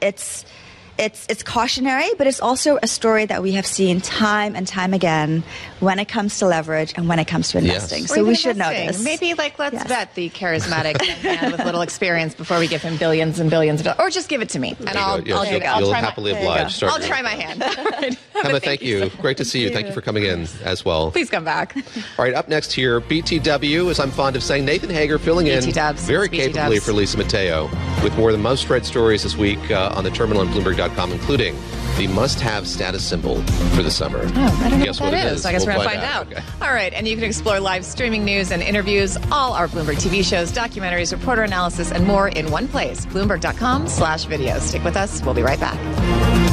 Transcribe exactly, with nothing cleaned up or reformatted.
it's it's it's cautionary, but it's also a story that we have seen time and time again when it comes to leverage and when it comes to investing. Yes. So we should know investing. this. Maybe like let's Yes. vet the charismatic young man with little experience before we give him billions and billions of dollars, or just give it to me and There you I'll, go. Yes, I'll you'll, give it. I'll you'll try my- happily There you oblige. go. Start I'll your- try my hand. All right. Emma, thank you. Great to see you. Thank you for coming in as well. Please come back. All right, up next here, B T W, as I'm fond of saying, Nathan Hager filling in B T Dubs. very B T capably Dubs. for Lisa Mateo with more than most read stories this week uh, on the terminal on Bloomberg dot com, including the must-have status symbol for the summer. Oh, I don't know Guess what what that it is. is. I guess We'll we're going to find find out. out. Okay. All right. And you can explore live streaming news and interviews, all our Bloomberg T V shows, documentaries, reporter analysis, and more in one place. Bloomberg dot com slash video. Stick with us. We'll be right back.